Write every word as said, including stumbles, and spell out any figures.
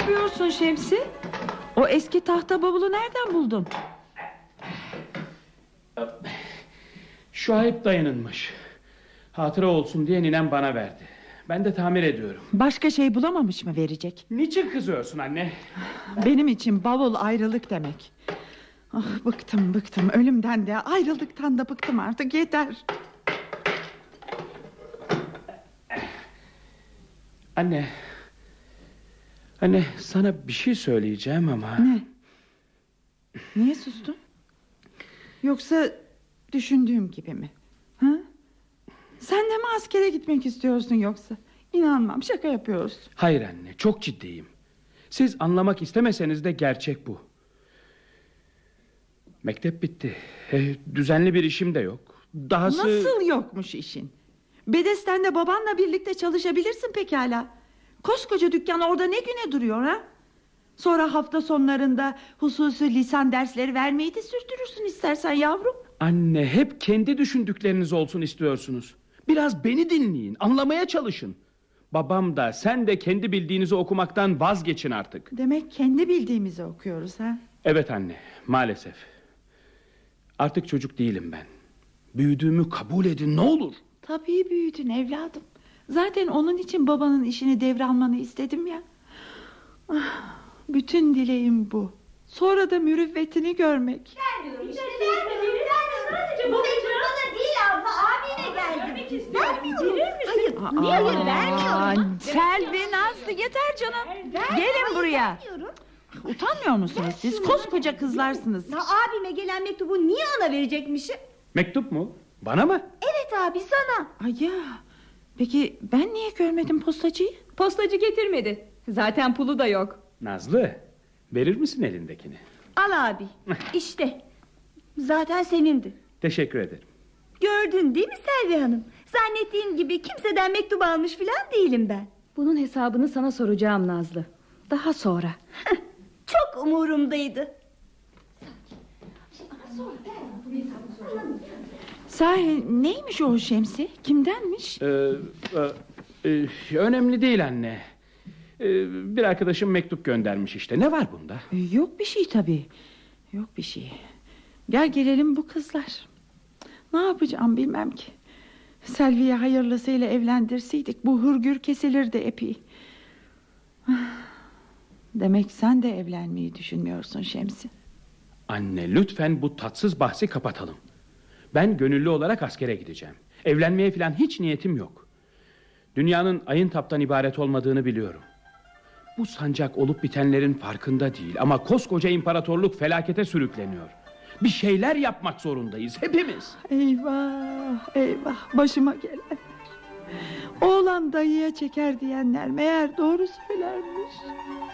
yapıyorsun Şemsi? O eski tahta bavulu nereden buldun? Şuayb dayınınmış. Hatıra olsun diye ninem bana verdi. Ben de tamir ediyorum. Başka şey bulamamış mı verecek? Niçin kızıyorsun anne? Benim için bavul ayrılık demek. Ah, bıktım bıktım, ölümden de ayrıldıktan da bıktım artık, yeter. Anne, Anne sana bir şey söyleyeceğim ama... Ne? Niye sustun? Yoksa düşündüğüm gibi mi? Ha? Sen de mi askere gitmek istiyorsun yoksa? İnanmam, şaka yapıyorsun. Hayır anne, çok ciddiyim. Siz anlamak istemeseniz de gerçek bu. Mektep bitti. E, düzenli bir işim de yok. Dahası... Nasıl yokmuş işin? Bedesten'de babanla birlikte çalışabilirsin pekala. Koskoca dükkan orada ne güne duruyor ha? Sonra hafta sonlarında hususi lisan dersleri vermeyi de sürdürürsün istersen yavrum. Anne, hep kendi düşündükleriniz olsun istiyorsunuz. Biraz beni dinleyin, anlamaya çalışın. Babam da sen de kendi bildiğinizi okumaktan vazgeçin artık. Demek kendi bildiğimizi okuyoruz ha? Evet anne, maalesef. Artık çocuk değilim ben. Büyüdüğümü kabul edin ne olur. Tabii büyüdün evladım. Zaten onun için babanın işini devralmanı istedim ya. Ah, bütün dileğim bu. Sonra da mürüvvetini görmek. Vermiyorum işte, vermiyorum. Sadece bu bana değil abla, abine geldim. Vermiyorum. Hayır, hayır, vermiyorum. Selvi, Nazlı, yeter canım. Gelin buraya. Utanmıyor musunuz siz? Koskoca kızlarsınız. Ya abime gelen mektubu niye ona verecekmişim? Mektup mu? Bana mı? Evet abi, sana. Ay ya. Peki ben niye görmedim postacıyı? Postacı getirmedi. Zaten pulu da yok. Nazlı, verir misin elindekini? Al abi. İşte. Zaten senindi. Teşekkür ederim. Gördün değil mi Selvi Hanım? Zannettiğin gibi kimseden mektup almış filan değilim ben. Bunun hesabını sana soracağım Nazlı. Daha sonra. Çok umurumdaydı. Sahi neymiş o Şemsi? Kimdenmiş? Ee, e, e, önemli değil anne. Ee, bir arkadaşım mektup göndermiş işte. Ne var bunda? Yok bir şey tabii. Yok bir şey. Gel gelelim bu kızlar. Ne yapacağım bilmem ki. Selvi'ye hayırlısıyla evlendirseydik bu hırgür kesilirdi epey. Demek sen de evlenmeyi düşünmüyorsun Şemsi. Anne lütfen bu tatsız bahsi kapatalım. Ben gönüllü olarak askere gideceğim. Evlenmeye falan hiç niyetim yok. Dünyanın ayın taptan ibaret olmadığını biliyorum. Bu sancak olup bitenlerin farkında değil. Ama koskoca imparatorluk felakete sürükleniyor. Bir şeyler yapmak zorundayız hepimiz. Eyvah eyvah, başıma gelenler. Oğlan dayıya çeker diyenler meğer doğru söylermiş.